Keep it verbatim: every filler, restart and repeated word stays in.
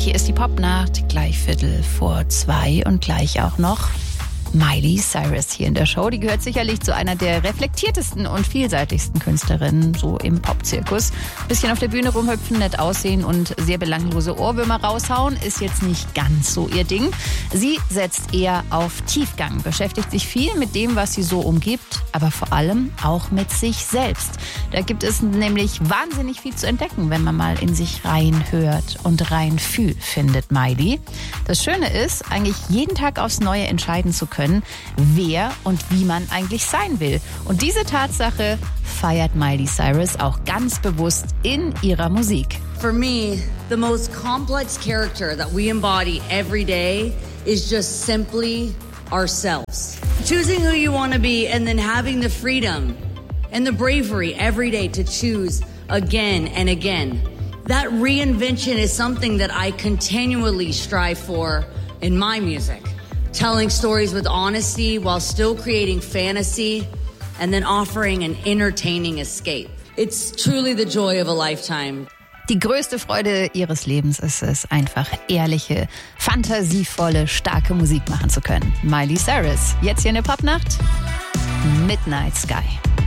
Hier ist die Popnacht, gleich Viertel vor zwei und gleich auch noch Miley Cyrus hier in der Show. Die gehört sicherlich zu einer der reflektiertesten und vielseitigsten Künstlerinnen, so im Popzirkus. Bisschen auf der Bühne rumhüpfen, nett aussehen und sehr belanglose Ohrwürmer raushauen, ist jetzt nicht ganz so ihr Ding. Sie setzt eher auf Tiefgang, beschäftigt sich viel mit dem, was sie so umgibt, aber vor allem auch mit sich selbst. Da gibt es nämlich wahnsinnig viel zu entdecken, wenn man mal in sich reinhört und rein fühlt, findet Miley. Das Schöne ist, eigentlich jeden Tag aufs Neue entscheiden zu können, wer und wie man eigentlich sein will. Und diese Tatsache feiert Miley Cyrus auch ganz bewusst in ihrer Musik. For me, the most complex character that we embody every day is just simply ourselves. Choosing who you want to be and then having the freedom and the bravery every day to choose again and again. That reinvention is something that I continually strive for in my music. Telling stories with honesty while still creating fantasy and then offering an entertaining escape. It's truly the joy of a lifetime. Die größte Freude ihres Lebens ist es, einfach ehrliche, fantasievolle, starke Musik machen zu können. Miley Cyrus, jetzt hier in der Popnacht, Midnight Sky.